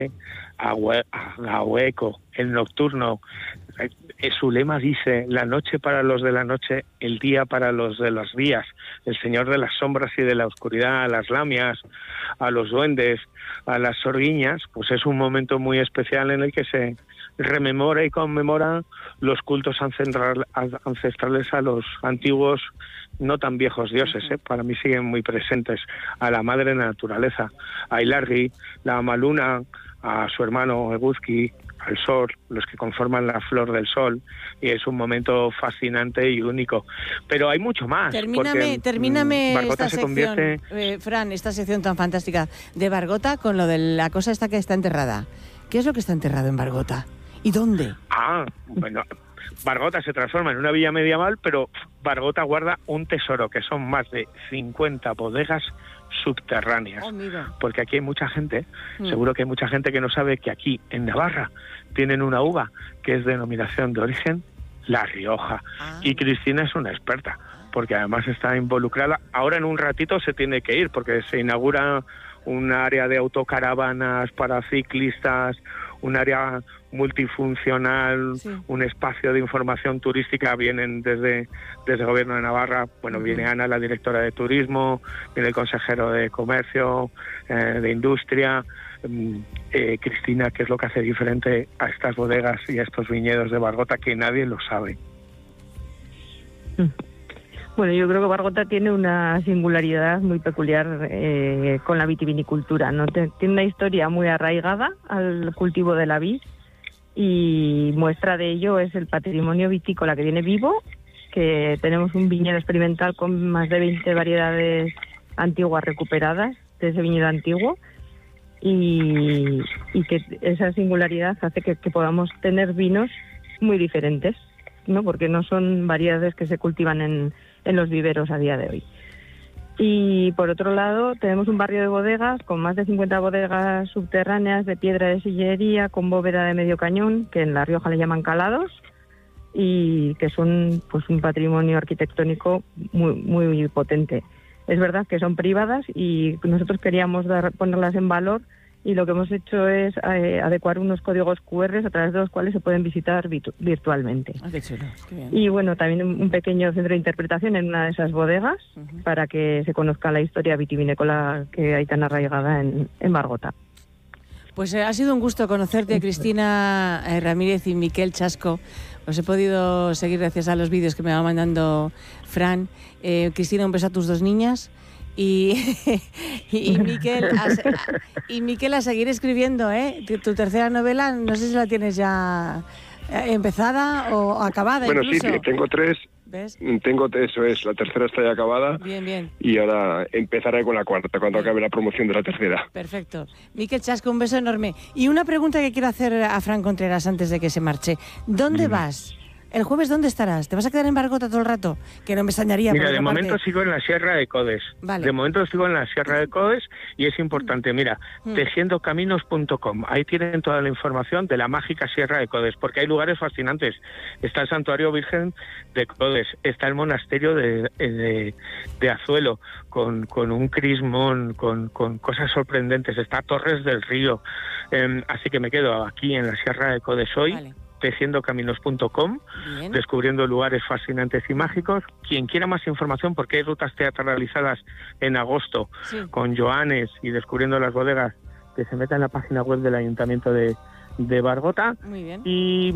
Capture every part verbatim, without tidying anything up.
a hueco, el nocturno. Su lema dice: la noche para los de la noche, el día para los de los días. El señor de las sombras y de la oscuridad, a las lamias, a los duendes, a las sorguiñas, pues es un momento muy especial en el que se rememora y conmemora los cultos ancestrales a los antiguos, no tan viejos dioses, ¿eh? Para mí siguen muy presentes, a la madre naturaleza, a Ilargi, la Amaluna, a su hermano Eguzki, al sol, los que conforman la flor del sol, y es un momento fascinante y único. Pero hay mucho más. Termíname, porque, termíname Bargota esta se sección, convierte... eh, Fran, esta sección tan fantástica de Bargota con lo de la cosa esta que está enterrada. ¿Qué es lo que está enterrado en Bargota? ¿Y dónde? Ah, bueno, Bargota se transforma en una villa medieval, pero Bargota guarda un tesoro, que son más de cincuenta bodegas subterráneas, oh, porque aquí hay mucha gente, mm. seguro que hay mucha gente que no sabe que aquí en Navarra tienen una uva que es denominación de origen La Rioja, ah. y Cristina es una experta, porque además está involucrada. Ahora en un ratito se tiene que ir, porque se inaugura un área de autocaravanas para ciclistas, un área multifuncional, sí. un espacio de información turística. Vienen desde, desde el Gobierno de Navarra, bueno, uh-huh. viene Ana, la directora de Turismo, viene el consejero de Comercio, eh, de Industria, eh, Cristina, que es lo que hace diferente a estas bodegas y a estos viñedos de Bargota, que nadie lo sabe. Bueno, yo creo que Bargota tiene una singularidad muy peculiar eh, con la vitivinicultura, ¿no? Tiene una historia muy arraigada al cultivo de la vid, y muestra de ello es el patrimonio vitícola que tiene vivo, que tenemos un viñedo experimental con más de veinte variedades antiguas recuperadas de ese viñedo antiguo, y, y que esa singularidad hace que, que podamos tener vinos muy diferentes, ¿no? Porque no son variedades que se cultivan en, en los viveros a día de hoy. Y por otro lado tenemos un barrio de bodegas con más de cincuenta bodegas subterráneas de piedra de sillería con bóveda de medio cañón, que en La Rioja le llaman calados, y que son pues un patrimonio arquitectónico muy muy potente. Es verdad que son privadas y nosotros queríamos dar, ponerlas en valor, y lo que hemos hecho es eh, adecuar unos códigos cu erre a través de los cuales se pueden visitar virtu- virtualmente. Ah, qué chulo, qué bien. Y bueno, también un pequeño centro de interpretación en una de esas bodegas, uh-huh. para que se conozca la historia vitivinícola que hay tan arraigada en, en Bargota. Pues eh, ha sido un gusto conocerte, Cristina eh, Ramírez y Miquel Chasco. Os he podido seguir gracias a los vídeos que me va mandando Fran. Eh, Cristina, un beso a tus dos niñas. Y, y, y, Miquel, a, y Miquel, a seguir escribiendo, ¿eh? Tu, tu tercera novela, no sé si la tienes ya empezada o acabada. Bueno, incluso. Sí, tengo tres. ¿Ves? Tengo, eso es, la tercera está ya acabada. Bien, bien. Y ahora empezaré con la cuarta, cuando bien. acabe la promoción de la tercera. Perfecto. Miquel Chasco, un beso enorme. Y una pregunta que quiero hacer a Fran Contreras antes de que se marche. ¿Dónde mm. vas? ¿El jueves dónde estarás? ¿Te vas a quedar en Bargota todo el rato? Que no me extrañaría. Mira, de momento parte. sigo en la Sierra de Codes. Vale. De momento sigo en la Sierra de Codes y es importante, mira, mm. tejiendo caminos punto com. Ahí tienen toda la información de la mágica Sierra de Codes, porque hay lugares fascinantes. Está el Santuario Virgen de Codes, está el monasterio de, de, de Azuelo, con, con un crismón, con, con cosas sorprendentes. Está Torres del Río. Eh, así que me quedo aquí en la Sierra de Codes hoy. Vale. tejiendo caminos punto com, descubriendo lugares fascinantes y mágicos. Quien quiera más información, porque hay rutas teatralizadas en agosto, sí. con Joanes y descubriendo las bodegas, que se meta en la página web del Ayuntamiento de, de Bargota. Muy bien. Y,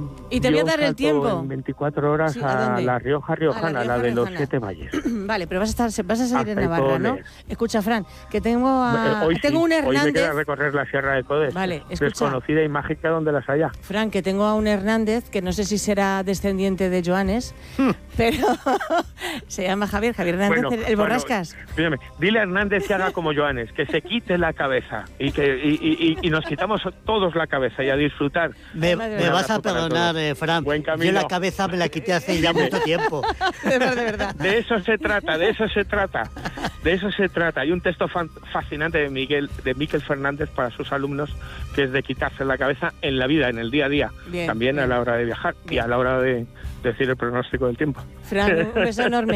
y te voy a dar el tiempo. En veinticuatro horas sí, ¿a, a La Rioja Riojana, la, Rioja, la de Riojana. Los Siete Valles. Vale, pero vas a estar, vas a seguir Hasta en Navarra, ¿no? Escucha, Fran, que tengo a, hoy tengo sí, un Hernández. Hoy me queda recorrer la Sierra de Codes. Vale, escucha. Desconocida y mágica donde las haya. Fran, que tengo a un Hernández, que no sé si será descendiente de Joanes, hmm. pero se llama Javier, Javier Hernández, bueno, el, el Borrascas. Bueno, dile a Hernández que haga como Joanes, que se quite la cabeza y que y, y, y nos quitamos todos la cabeza y a disfrutar. Me, me vas a perdonar, eh, Fran. Yo la cabeza me la quité hace ya mucho tiempo. De verdad, de verdad. De eso se trata, de eso se trata. De eso se trata. Hay un texto fan, fascinante de Miguel, de Miquel Fernández para sus alumnos, que es de quitarse la cabeza en la vida, en el día a día. Bien, también bien. A la hora de viajar bien. Y a la hora de decir el pronóstico del tiempo. Fran, un beso enorme.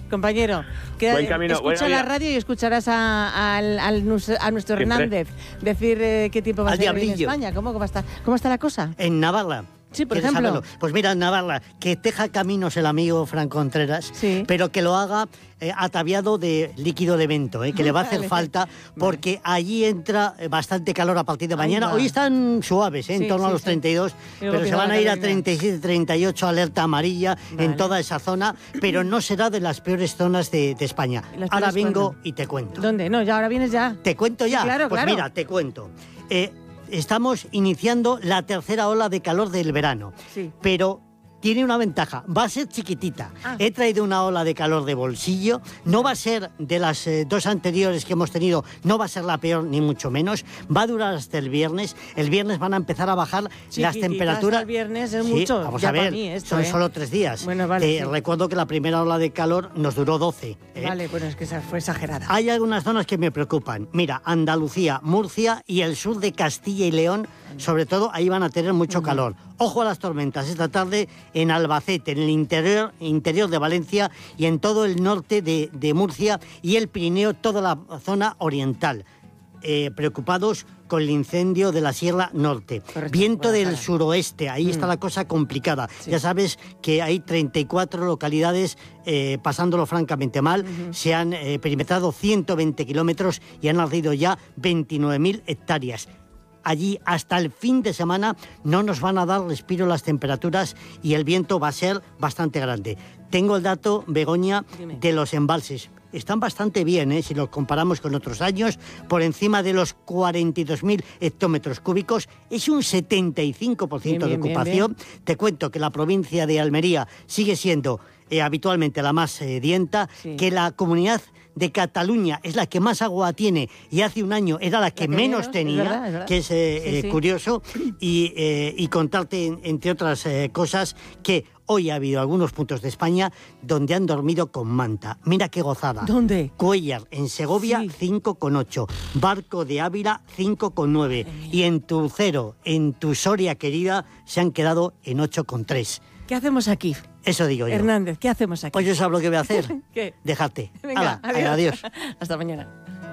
compañero. Que Buen camino. Escucha Bueno, la ya. radio y escucharás a, al- al nus- a nuestro Siempre. Hernández decir eh, qué tiempo va a Al ser hoy en diablillo. España. ¿Cómo, cómo, está, ¿Cómo está la cosa? En Navarra. Sí, por ¿Quieres ejemplo. saberlo? Pues mira, en Navarra, que teja caminos el amigo Fran Contreras, Sí. pero que lo haga eh, ataviado de líquido de vento, eh, que le va a hacer Vale. falta, porque allí entra eh, bastante calor a partir de Ahí mañana. va. Hoy están suaves, eh, en Sí, torno sí, a los sí. treinta y dos, Luego pero se empieza van la a ir a Carolina. treinta y siete, treinta y ocho, alerta amarilla Vale. en toda esa zona, pero no será de las peores zonas de, de España. ¿Las Ahora peores vengo cuándo? y te cuento. ¿Dónde? No, ya ahora vienes ya. ¿Te cuento ya? Sí, claro, pues claro. mira, te cuento. Eh, estamos iniciando la tercera ola de calor del verano, Sí. pero tiene una ventaja, va a ser chiquitita. Ah. He traído una ola de calor de bolsillo, no va a ser de las eh, dos anteriores que hemos tenido, no va a ser la peor ni mucho menos, va a durar hasta el viernes, el viernes van a empezar a bajar las Chiquitita temperaturas. hasta el viernes es Sí, mucho, vamos ya a ver, para mí esto, son ¿eh? solo tres días. Bueno, vale, Te sí. recuerdo que la primera ola de calor nos duró doce. ¿eh? Vale, bueno, es que esa fue exagerada. Hay algunas zonas que me preocupan. Mira, Andalucía, Murcia y el sur de Castilla y León, sobre todo, ahí van a tener mucho calor. Ojo a las tormentas esta tarde en Albacete, en el interior, interior de Valencia y en todo el norte de, de Murcia y el Pirineo, toda la zona oriental. Eh, preocupados con el incendio de la Sierra Norte. Correcto, Viento del Guadalajara. suroeste, ahí está la cosa complicada. Sí. Ya sabes que hay treinta y cuatro localidades eh, pasándolo francamente mal. Se han eh, perimetrado ciento veinte kilómetros y han ardido ya veintinueve mil hectáreas. Allí hasta el fin de semana no nos van a dar respiro las temperaturas y el viento va a ser bastante grande. Tengo el dato, Begoña, Dime. de los embalses. Están bastante bien, ¿eh? Si los comparamos con otros años, por encima de los cuarenta y dos mil hectómetros cúbicos, es un setenta y cinco por ciento Bien, de bien, ocupación. Te cuento que la provincia de Almería sigue siendo eh, habitualmente la más sedienta, Sí. que la comunidad de Cataluña es la que más agua tiene y hace un año era la que, que menos menos, es tenía, verdad, es verdad. que es eh, Sí, eh, sí. curioso, y, eh, y contarte, en- entre otras eh, cosas, que hoy ha habido algunos puntos de España donde han dormido con manta. Mira qué gozada. ¿Dónde? Cuéllar, en Segovia, Sí. cinco coma ocho. Barco de Ávila, cinco coma nueve. Y en Turcero, en tu Soria querida, se han quedado en ocho coma tres. ¿Qué hacemos aquí? Eso digo yo. Hernández, ¿qué hacemos aquí? Pues yo sé lo que voy a hacer. ¿Qué? Dejarte. Venga, Hala, adiós. Hasta mañana.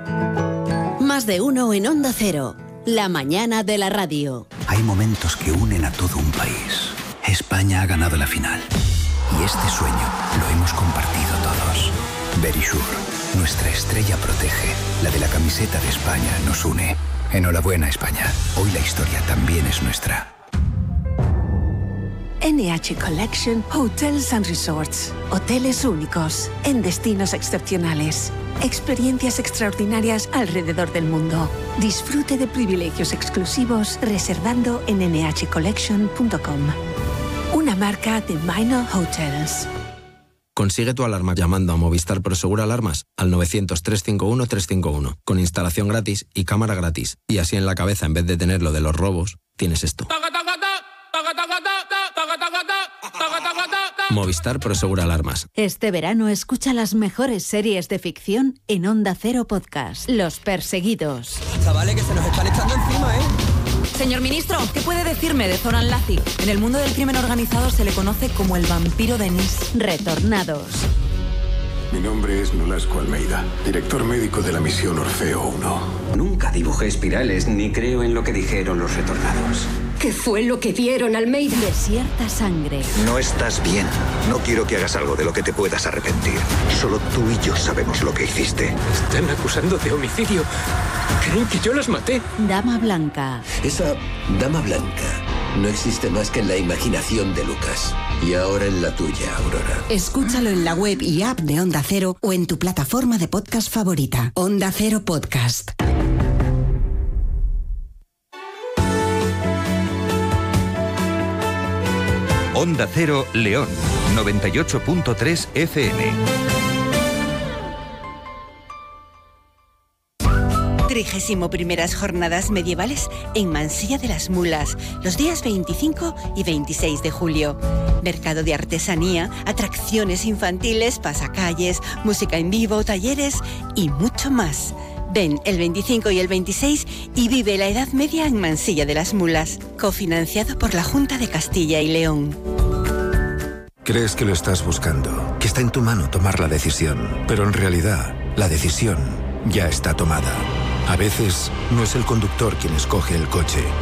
Más de uno en Onda Cero. La mañana de la radio. Hay momentos que unen a todo un país. España ha ganado la final. Y este sueño lo hemos compartido todos. Verisure, nuestra estrella protege. La de la camiseta de España nos une. Enhorabuena, España. Hoy la historia también es nuestra. N H Collection Hotels and Resorts. Hoteles únicos, en destinos excepcionales. Experiencias extraordinarias alrededor del mundo. Disfrute de privilegios exclusivos reservando en ene hache collection punto com. Una marca de Minor Hotels. Consigue tu alarma llamando a Movistar Prosegur Alarmas al novecientos, trescientos cincuenta y uno, trescientos cincuenta y uno, con instalación gratis y cámara gratis. Y así en la cabeza, en vez de tener lo de los robos, tienes esto. Movistar Prosegur Alarmas. Este verano escucha las mejores series de ficción en Onda Cero Podcast. Los Perseguidos. Chavales, que se nos están echando encima, ¿eh? Señor ministro, ¿qué puede decirme de Zoran Lazi? En el mundo del crimen organizado se le conoce como el vampiro de Nis. Retornados. Mi nombre es Nolasco Almeida, director médico de la misión Orfeo uno. Nunca dibujé espirales ni creo en lo que dijeron los retornados. ¿Qué fue lo que vieron, Almeida? Desierta sangre. No estás bien. No quiero que hagas algo de lo que te puedas arrepentir. Solo tú y yo sabemos lo que hiciste. Están acusando de homicidio. Creen que yo las maté. Dama Blanca. Esa Dama Blanca no existe más que en la imaginación de Lucas. Y ahora en la tuya, Aurora. Escúchalo en la web y app de Onda Cero o en tu plataforma de podcast favorita. Onda Cero Podcast. Onda Cero León, noventa y ocho punto tres F M. Trigésimo primeras jornadas medievales en Mansilla de las Mulas, los días veinticinco y veintiséis de julio. Mercado de artesanía, atracciones infantiles, pasacalles, música en vivo, talleres y mucho más. Ven el veinticinco y el veintiséis y vive la Edad Media en Mansilla de las Mulas, cofinanciado por la Junta de Castilla y León. Crees que lo estás buscando, que está en tu mano tomar la decisión, pero en realidad, la decisión ya está tomada. A veces, no es el conductor quien escoge el coche,